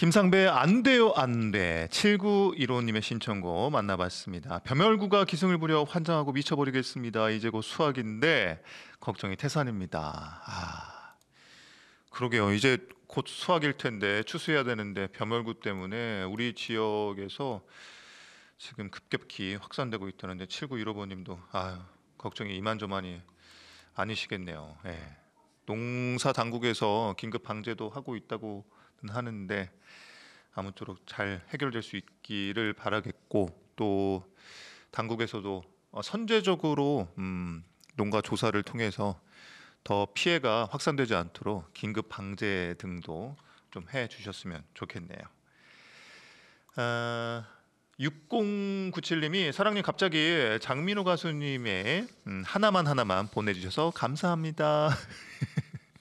김상배의 안 돼요 안 돼. 7915님의 신청곡 만나봤습니다. 벼멸구가 기승을 부려 환장하고 미쳐버리겠습니다. 이제 곧 수학인데 걱정이 태산입니다. 그러게요. 이제 곧 수학일 텐데 추수해야 되는데 벼멸구 때문에 우리 지역에서 지금 급격히 확산되고 있다는데 7915번님도 아유 걱정이 이만저만이 아니시겠네요. 예. 농사 당국에서 긴급 방제도 하고 있다고는 하는데 아무쪼록 잘 해결될 수 있기를 바라겠고 또 당국에서도 선제적으로 농가 조사를 통해서 더 피해가 확산되지 않도록 긴급 방제 등도 좀 해주셨으면 좋겠네요. 6097님이 사랑님 갑자기 장민호 가수님의 하나만 보내주셔서 감사합니다.